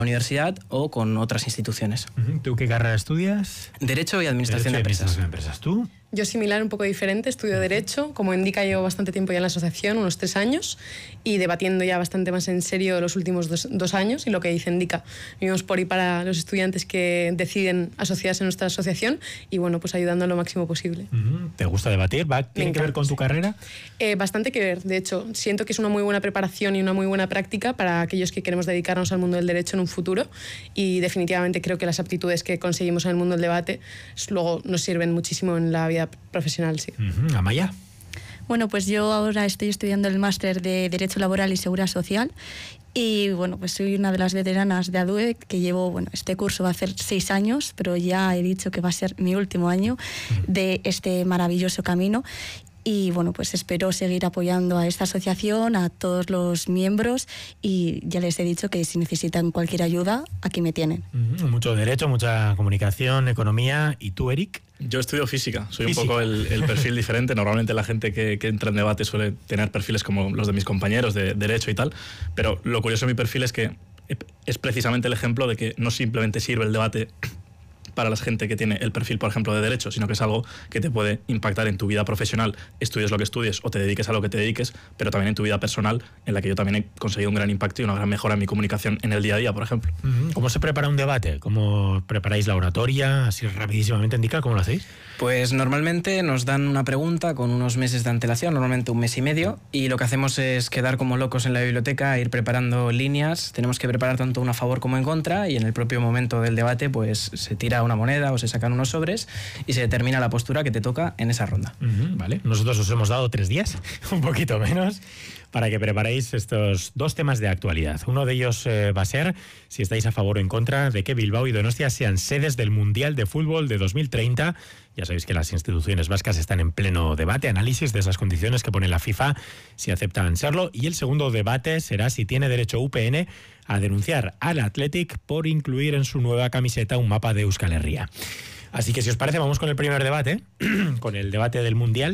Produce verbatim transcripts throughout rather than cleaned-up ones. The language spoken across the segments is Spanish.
universidad o con otras instituciones. ¿Tú qué carrera estudias? Derecho y Administración Derecho y de Empresas. Administración de Empresas. ¿Tú? Yo similar, un poco diferente, estudio Derecho. Como indica, llevo bastante tiempo ya en la asociación, unos tres años, y debatiendo ya bastante más en serio los últimos dos, dos años. Y lo que dice indica, vivimos por ahí para los estudiantes que deciden asociarse a nuestra asociación y, bueno, pues ayudando lo máximo posible. ¿Te gusta debatir? ¿Va? ¿Tiene que ver con tu carrera? Eh, bastante que ver. De hecho, siento que es una muy buena preparación y una muy buena práctica para aquellos que queremos dedicarnos al mundo del derecho en un futuro, y definitivamente creo que las aptitudes que conseguimos en el mundo del debate luego nos sirven muchísimo en la vida profesional, sí. Uh-huh. Amaya. Bueno, pues yo ahora estoy estudiando el máster de Derecho Laboral y Seguridad Social y, bueno, pues soy una de las veteranas de ADUE que llevo, bueno, este curso va a hacer seis años, pero ya he dicho que va a ser mi último año de este maravilloso camino. Y, bueno, pues espero seguir apoyando a esta asociación, a todos los miembros, y ya les he dicho que si necesitan cualquier ayuda, aquí me tienen. Uh-huh. Mucho derecho, mucha comunicación, economía. ¿Y tú, Eric? Yo estudio física, soy física. un poco el, el perfil diferente. Normalmente la gente que, que entra en debate suele tener perfiles como los de mis compañeros de derecho y tal, pero lo curioso de mi perfil es que es precisamente el ejemplo de que no simplemente sirve el debate para la gente que tiene el perfil, por ejemplo, de derecho, sino que es algo que te puede impactar en tu vida profesional, estudies lo que estudies o te dediques a lo que te dediques, pero también en tu vida personal, en la que yo también he conseguido un gran impacto y una gran mejora en mi comunicación en el día a día, por ejemplo. ¿Cómo se prepara un debate? ¿Cómo preparáis la oratoria? Así rapidísimamente, indica, ¿cómo lo hacéis? Pues normalmente nos dan una pregunta con unos meses de antelación, normalmente un mes y medio, y lo que hacemos es quedar como locos en la biblioteca, ir preparando líneas. Tenemos que preparar tanto una a favor como en contra, y en el propio momento del debate pues se tira una moneda o se sacan unos sobres y se determina la postura que te toca en esa ronda. Uh-huh, vale. Nosotros os hemos dado tres días, un poquito menos, para que preparéis estos dos temas de actualidad. Uno de ellos eh, va a ser si estáis a favor o en contra de que Bilbao y Donostia sean sedes del Mundial de Fútbol de dos mil treinta. Ya sabéis que las instituciones vascas están en pleno debate, análisis de esas condiciones que pone la FIFA, si aceptan serlo. Y el segundo debate será si tiene derecho U P N a denunciar al Athletic por incluir en su nueva camiseta un mapa de Euskal Herria. Así que si os parece, vamos con el primer debate, con el debate del Mundial.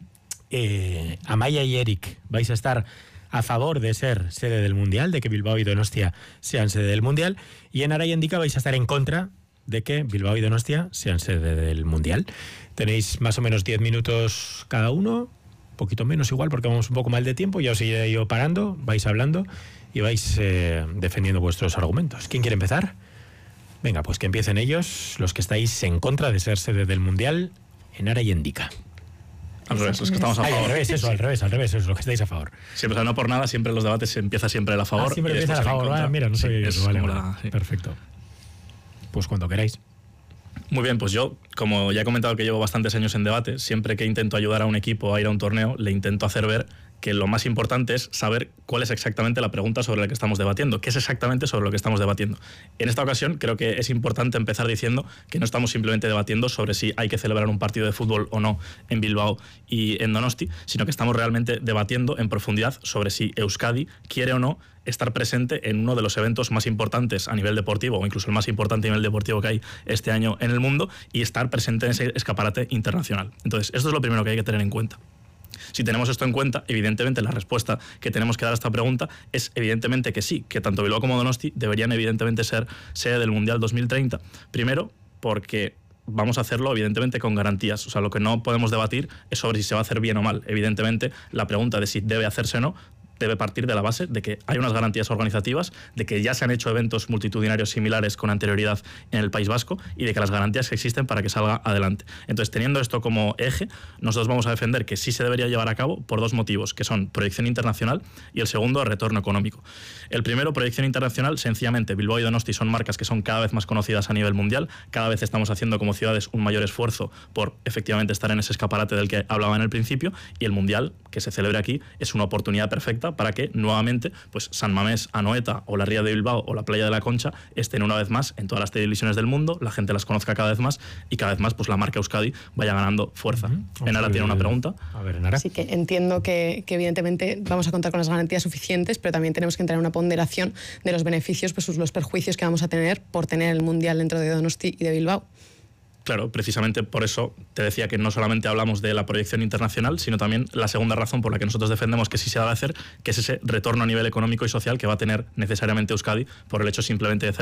Eh, Amaya y Eric, vais a estar a favor de ser sede del Mundial, de que Bilbao y Donostia sean sede del Mundial, y Enara y Indica vais a estar en contra de que Bilbao y Donostia sean sede del Mundial. Tenéis más o menos diez minutos cada uno, un poquito menos igual porque vamos un poco mal de tiempo, ya os iré yo parando, vais hablando y vais eh, defendiendo vuestros argumentos. ¿Quién quiere empezar? Venga, pues que empiecen ellos, los que estáis en contra de ser sede del Mundial, Enara y Indica. Al revés, los que estamos a Ay, favor. al revés, eso, al revés, al revés, eso es lo que estáis a favor. Siempre, o sea, no por nada, siempre en los debates se empieza siempre el a favor. Ah, siempre y empieza a después el favor. en contra. Ah, mira, no sabía Sí, yo es eso. Vale, como vale. la- sí. Perfecto. Pues cuando queráis. Muy bien, pues yo, como ya he comentado que llevo bastantes años en debate, siempre que intento ayudar a un equipo a ir a un torneo, le intento hacer ver que lo más importante es saber cuál es exactamente la pregunta sobre la que estamos debatiendo, qué es exactamente sobre lo que estamos debatiendo. En esta ocasión creo que es importante empezar diciendo que no estamos simplemente debatiendo sobre si hay que celebrar un partido de fútbol o no en Bilbao y en Donosti, sino que estamos realmente debatiendo en profundidad sobre si Euskadi quiere o no estar presente en uno de los eventos más importantes a nivel deportivo, o incluso el más importante a nivel deportivo que hay este año en el mundo, y estar presente en ese escaparate internacional. Entonces, esto es lo primero que hay que tener en cuenta. Si tenemos esto en cuenta, evidentemente la respuesta que tenemos que dar a esta pregunta es evidentemente que sí, que tanto Bilbao como Donosti deberían evidentemente ser sede del Mundial dos mil treinta. Primero, porque vamos a hacerlo evidentemente con garantías. O sea, lo que no podemos debatir es sobre si se va a hacer bien o mal. Evidentemente, la pregunta de si debe hacerse o no debe partir de la base de que hay unas garantías organizativas, de que ya se han hecho eventos multitudinarios similares con anterioridad en el País Vasco y de que las garantías existen para que salga adelante. Entonces, teniendo esto como eje, nosotros vamos a defender que sí se debería llevar a cabo por dos motivos, que son proyección internacional y el segundo, retorno económico. El primero, proyección internacional, sencillamente Bilbao y Donosti son marcas que son cada vez más conocidas a nivel mundial, cada vez estamos haciendo como ciudades un mayor esfuerzo por efectivamente estar en ese escaparate del que hablaba en el principio, y el Mundial que se celebre aquí es una oportunidad perfecta para que nuevamente pues San Mamés, Anoeta o la Ría de Bilbao o la Playa de la Concha estén una vez más en todas las televisiones del mundo, la gente las conozca cada vez más y cada vez más pues la marca Euskadi vaya ganando fuerza. Uh-huh. Enara tiene una pregunta. A ver, Enara. Sí, que entiendo que, que evidentemente vamos a contar con las garantías suficientes, pero también tenemos que entrar en una ponderación de los beneficios, pues los perjuicios que vamos a tener por tener el Mundial dentro de Donosti y de Bilbao. Claro, precisamente por eso te decía que no solamente hablamos de la proyección internacional, sino también la segunda razón por la que nosotros defendemos que sí se debe hacer, que es ese retorno a nivel económico y social que va a tener necesariamente Euskadi por el hecho simplemente de